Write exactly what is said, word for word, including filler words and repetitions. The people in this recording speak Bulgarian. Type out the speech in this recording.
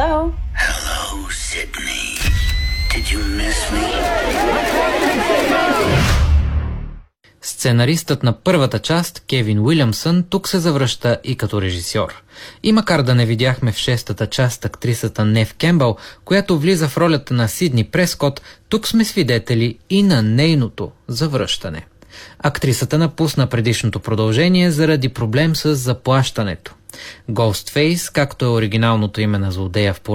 Hello? Hello, Sydney. Did you miss me? Сценаристът на първата част, Кевин Уилямсън, тук се завръща и като режисьор. И макар да не видяхме в шестата част актрисата Нев Кембъл, която влиза в ролята на Сидни Прескот, тук сме свидетели и на нейното завръщане. Актрисата напусна предишното продължение заради проблем с заплащането. Ghostface, както е оригиналното име на злодея в